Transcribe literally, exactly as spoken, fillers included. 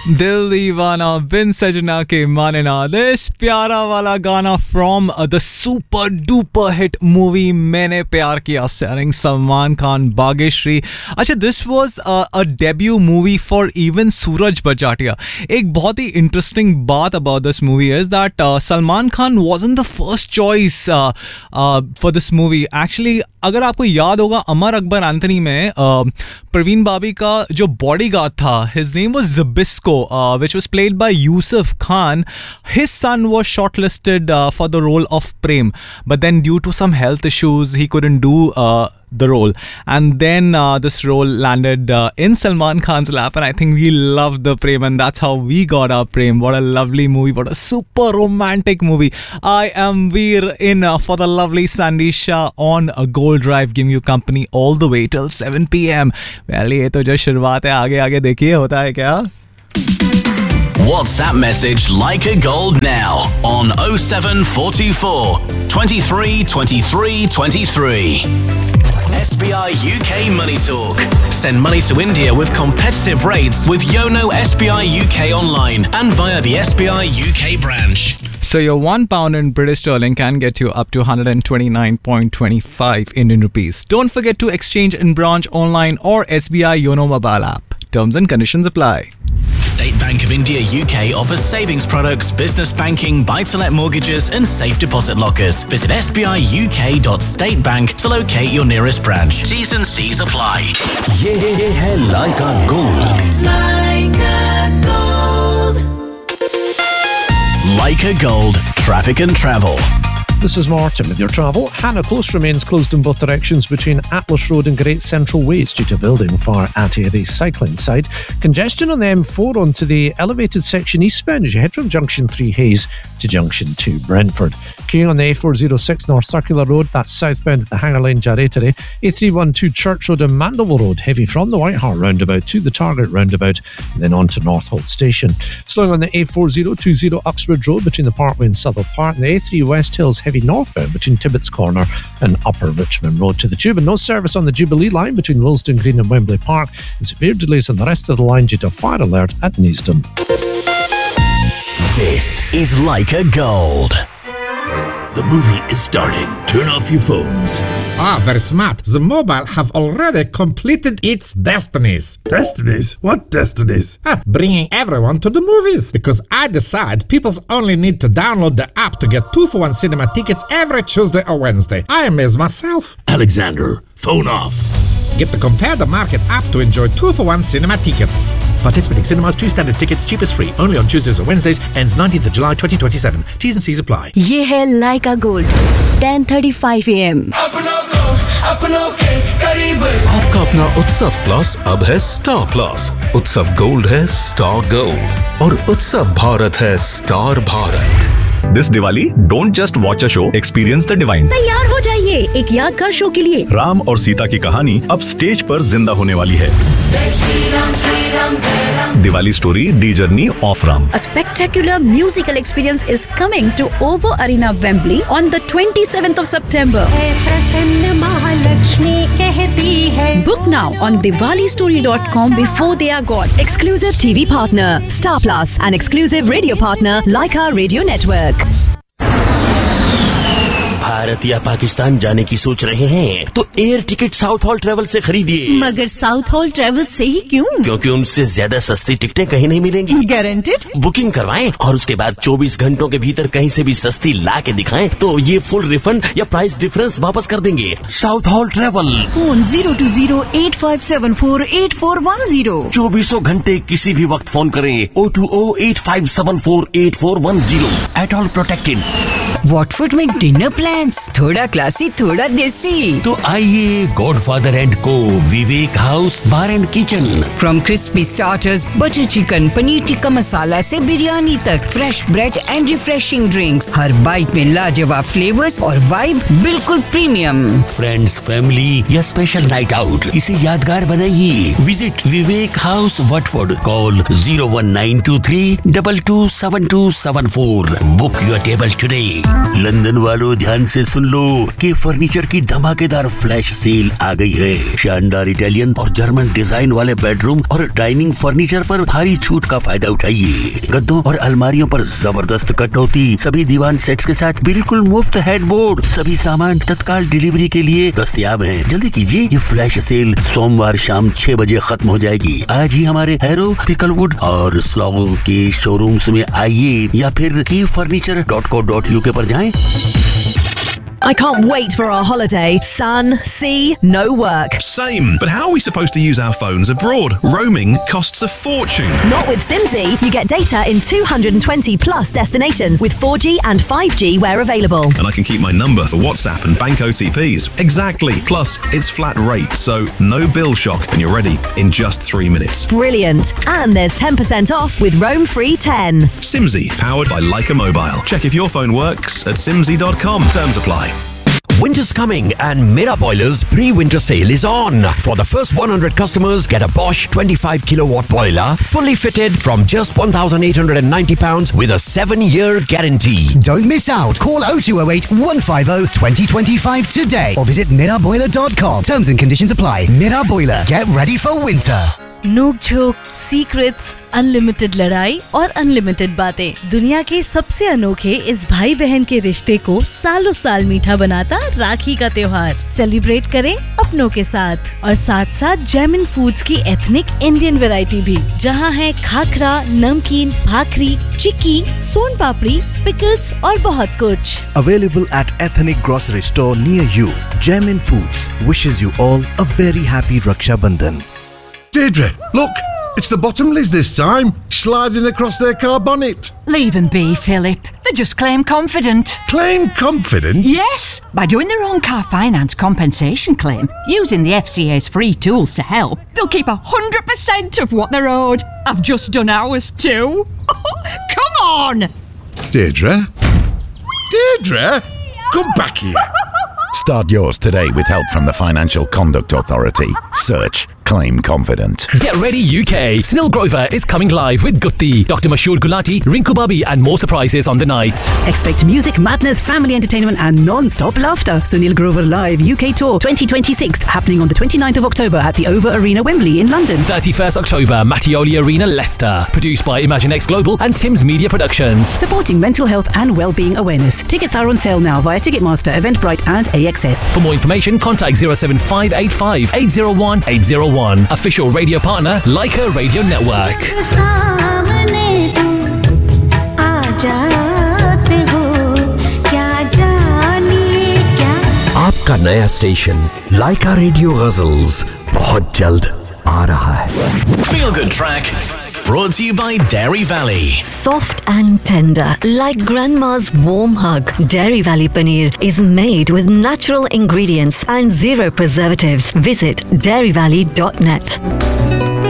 दिल दीवाना बिन सजना के माने ना, दिस प्यारा वाला गाना from the super duper hit movie मैंने प्यार किया स्टारिंग सलमान खान, भाग्यश्री. अच्छा, this was a debut movie for even सूरज बजाटिया. एक बहुत ही इंटरेस्टिंग बात about this movie is that Salman Khan wasn't the first choice for this movie. Actually अगर आपको याद होगा, अमर अकबर एंथनी में uh, प्रवीण बाबी का जो बॉडीगार्ड था, his name was ज़िबिस्को, which was played by Yusuf Khan. His son was shortlisted uh, for the role of Prem, but then due to some health issues, he couldn't do uh, the role. And then uh, this role landed uh, in Salman Khan's lap, and I think we loved the Prem, and that's how we got our Prem. What a lovely movie! What a super romantic movie! I am Veer in uh, for the lovely Sandy Shah on a Gold Drive, giving you company all the way till seven p.m. Well, ये तो जो शुरुआत है, आगे आगे देखिए होता है क्या. WhatsApp message Like a Gold now on oh seven four four, twenty-three, twenty-three, twenty-three. S B I U K Money Talk. Send money to India with competitive rates with Yono S B I U K online and via the S B I U K branch. So your one pound in British sterling can get you up to one hundred twenty-nine point two five Indian rupees. Don't forget to exchange in branch, online or S B I Yono mobile app. Terms and conditions apply. State Bank of India U K offers savings products, business banking, buy-to-let mortgages and safe deposit lockers. Visit s b i u k dot state bank to locate your nearest branch. T's and C's apply. ये है Like a Gold. Like a Gold. Like a Gold. Traffic and travel. This is Martin with your travel. Hannah Close remains closed in both directions between Atlas Road and Great Central Ways due to building far at the cycling side. Congestion on the M four onto the elevated section eastbound as you head from Junction three Hayes to Junction two Brentford. Queuing on the A four oh six North Circular Road, that's southbound at the Hanger Lane Jarretary. A three twelve Church Road and Mandeville Road, heavy from the White Hart roundabout to the Target roundabout and then on to North Holt Station. Slowing on the A four oh two oh Uxbridge Road between the Parkway and Southall Park, and the A three West Hills heavy northbound between Tibbetts Corner and Upper Richmond Road to the Tube, and no service on the Jubilee line between Willesden Green and Wembley Park, and severe delays on the rest of the line due to fire alert at Neasden. This is Like a Gold. The movie is starting. Turn off your phones. Ah, very smart. The mobile have already completed its destinies. Destinies? What destinies? Ah, bringing everyone to the movies. Because I decide people only need to download the app to get two for one cinema tickets every Tuesday or Wednesday. I amaze myself. Alexander, phone off. Get the Compare the Market app to enjoy two for one cinema tickets. Participating cinemas, two standard tickets, cheapest free. Only on Tuesdays or Wednesdays. Ends nineteenth of July twenty twenty-seven. T's and C's apply. ये है Like a Gold. ten thirty-five a m आपका अपना उत्सव plus अब है star plus. उत्सव gold है star gold और उत्सव भारत है star Bharat. This Diwali, don't just watch a show, experience the divine. तैयार हो जाइए एक यादगार शो के लिए. राम और सीता की कहानी अब स्टेज पर जिंदा होने वाली है. Diwali story, the journey of Ram. A spectacular musical experience is coming to Ovo Arena, Wembley on the twenty-seventh of September. Book now on diwali story dot com before they are gone. Exclusive T V partner Star Plus and exclusive radio partner Leica Radio Network. Bharat या पाकिस्तान जाने की सोच रहे हैं तो air ticket south hall travel से खरीदिए. मगर साउथ हॉल ट्रेवल से ही क्यों? क्योंकि उनसे ज्यादा सस्ती टिकटें कहीं नहीं मिलेंगी. गारंटेड. बुकिंग करवाएं और उसके बाद चौबीस घंटों के भीतर कहीं से भी सस्ती ला के दिखाएं तो ये फुल रिफंड या प्राइस डिफरेंस वापस कर देंगे. South hall travel. Phone zero to zero eight five seven four eight four one zero. चौबीसों घंटे किसी भी वक्त फोन करें. O two O eight five seven four eight four one zero. At all protected. Watford में dinner plans, थोड़ा classy थोड़ा देसी. तो आइए गॉडफादर एंड को विवेक house bar and kitchen. From crispy starters, butter chicken, paneer tikka masala से बिरयानी तक, fresh bread and refreshing drinks. Her bite में लाजवाब फ्लेवर्स और वाइब बिल्कुल प्रीमियम. फ्रेंड्स, फैमिली या स्पेशल नाइट आउट, इसे यादगार बनाइए. Visit Vivek house Watford. Call zero one nine to three double two seven to seven four. Book your table today. London वालों ध्यान से सुन लो कि फर्नीचर की धमाकेदार फ्लैश सेल आ गई है। शानदार इटालियन और जर्मन डिजाइन वाले बेडरूम और डाइनिंग फर्नीचर पर भारी छूट का फायदा उठाइए। गद्दों और अलमारियों पर जबरदस्त कटौती, सभी दीवान सेट्स के साथ बिल्कुल मुफ्त हेडबोर्ड, सभी सामान तत्काल डिलीवरी के लिए दस्तयाब हैं। जल्दी कीजिए, ये फ्लैश सेल सोमवार शाम छह बजे खत्म हो जाएगी। आज ही हमारे हैरो, पिकलवुड और स्लॉगो के शोरूम्स में आइए या फिर की furniture dot co dot UK पर जाएं। I can't wait for our holiday. Sun, sea, no work. Same, but how are we supposed to use our phones abroad? Roaming costs a fortune. Not with Simsy. You get data in two hundred twenty plus destinations with four G and five G where available. And I can keep my number for WhatsApp and bank O T Ps. Exactly. Plus, it's flat rate, so no bill shock and you're ready in just three minutes. Brilliant. And there's ten percent off with Roam Free ten. Simsy, powered by Leica Mobile. Check if your phone works at simsy dot com. Terms apply. Winter's coming and Mera Boiler's pre-winter sale is on. For the first one hundred customers, get a Bosch twenty-five kilowatt boiler, fully fitted from just one thousand eight hundred ninety pounds with a seven year guarantee. Don't miss out. Call oh two oh eight, one five oh, two oh two five today or visit mera boiler dot com. Terms and conditions apply. Mera Boiler. Get ready for winter. नोक झोंक, secrets, unlimited लड़ाई और unlimited बातें। दुनिया के सबसे अनोखे इस भाई बहन के रिश्ते को सालों साल मीठा बनाता राखी का त्योहार। सेलिब्रेट करें अपनों के साथ और साथ साथ जैमिन फूड्स की एथनिक इंडियन वैरायटी भी, जहां है खाखरा, नमकीन, भाकरी, चिक्की, सोन पापड़ी, पिकल्स और बहुत कुछ। Available at ethnic grocery store near you. Jaimin Foods wishes you all a very happy Raksha Bandhan. Deirdre, look, it's the Bottomleys this time, sliding across their car bonnet. Leave them be, Philip. They just claim confident. Claim confident? Yes, by doing their own car finance compensation claim, using the F C A's free tools to help, they'll keep one hundred percent of what they're owed. I've just done ours too. Come on! Deirdre? Deirdre? Come back here. Start yours today with help from the Financial Conduct Authority. Search Claim Confident. Get ready U K. Snell Grover is coming live with Gutti, Doctor Mashoor Gulati, Rinku Babi and more surprises on the night. Expect music, madness, family entertainment and non-stop laughter. Sunil Grover Live U K Tour twenty twenty-six happening on the twenty-ninth of October at the Over Arena, Wembley in London. thirty-first October, Mattioli Arena, Leicester. Produced by ImagineX Global and Tim's Media Productions. Supporting mental health and well-being awareness. Tickets are on sale now via Ticketmaster, Eventbrite and A X S. For more information, contact zero seven five eight five, eight zero one, eight zero one. Official radio partner, Leica Radio Network. आपका नया station लाइका radio ghazals बहुत जल्द आ रहा है। Feel Good Track brought to you by Dairy Valley. Soft and tender, like grandma's warm hug. Dairy Valley Paneer is made with natural ingredients and zero preservatives. Visit dairy valley dot net.